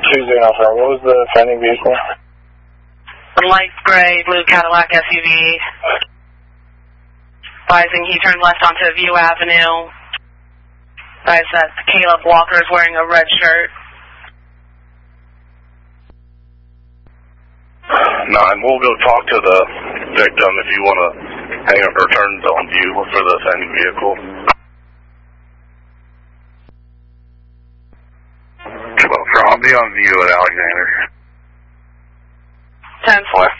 Tuesday, no, sorry. What was the offending vehicle? A light gray blue Cadillac SUV. Advising he turned left onto View Avenue. Advise that Caleb Walker is wearing a red shirt. 9, we'll go talk to the victim if you want to hang up or turn on view for the offending vehicle. I'll be on view at Alexander. 10-4.